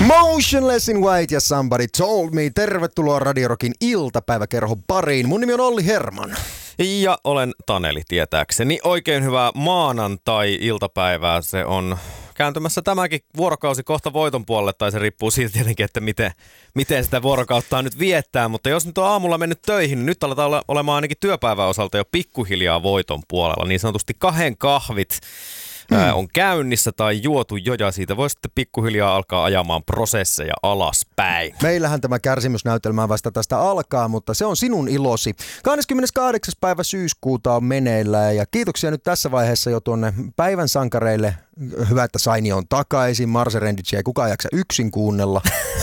Motionless in White ja Somebody Told Me. Tervetuloa Radio Rockin iltapäiväkerhon pariin. Mun nimi on Olli Herman. Ja olen Taneli tietääkseni. Oikein hyvää maanantai-iltapäivää. Se on kääntymässä tämäkin vuorokausi kohta voiton puolelle, tai se riippuu siitä tietenkin, että miten sitä vuorokautta nyt viettää. Mutta jos nyt on aamulla mennyt töihin, niin nyt aletaan olemaan ainakin työpäivän osalta jo pikkuhiljaa voiton puolella. Niin sanotusti 2 kahvit on käynnissä tai juotu jo, ja siitä voi sitten pikkuhiljaa alkaa ajamaan prosesseja alaspäin. Meillähän tämä kärsimysnäytelmä vasta tästä alkaa, mutta se on sinun ilosi. 28. päivä syyskuuta on meneillään, ja kiitoksia nyt tässä vaiheessa jo tuonne päivän sankareille. Hyvä, että Saini on takaisin, Marse Rendicia ei kukaan jaksa yksin kuunnella.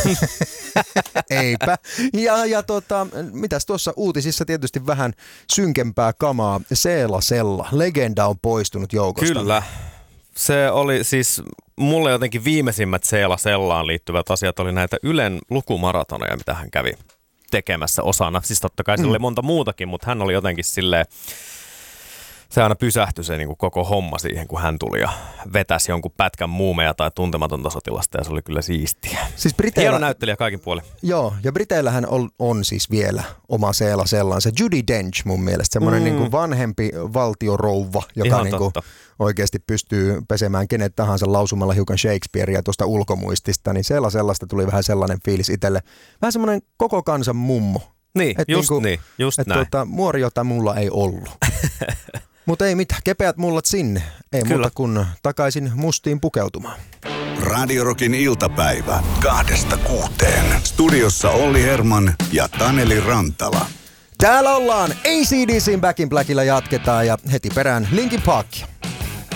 Eipä. Mitäs tuossa uutisissa tietysti vähän synkempää kamaa. Seela Sella, legenda on poistunut joukosta. Kyllä. Se oli siis, mulle jotenkin viimeisimmät Seela Sellaan liittyvät asiat oli näitä Ylen lukumaratoneja, mitä hän kävi tekemässä osana. Siis totta kai sillä oli monta muutakin, mutta hän oli jotenkin silleen, se aina pysähtyi se niin kuin koko homma siihen, kun hän tuli ja vetäisi jonkun pätkän muumeja tai tuntematonta sotilasta, ja se oli kyllä siistiä. Siis hieno näyttelijä kaikin puolin. Joo, ja Briteillähän on siis vielä oma Seela Sellaan. Se Judi Dench mun mielestä, semmoinen niin kuin vanhempi valtiorouva, joka niin kuin oikeasti pystyy pesemään kenet tahansa lausumalla hiukan Shakespearea tuosta ulkomuistista, niin Seela Sellasta tuli vähän sellainen fiilis itselle. Vähän semmoinen koko kansan mummo. Niin, just näin. Muori, jota mulla ei ollut. Mutta ei mitään, kepeät mullat sinne. Ei Kyllä. muuta kuin takaisin mustiin pukeutumaan. Radio Rockin iltapäivä 2-6. Studiossa Olli Herman ja Taneli Rantala. Täällä ollaan AC/DC:n Back in Blackilla jatketaan ja heti perään Linkin Parkia.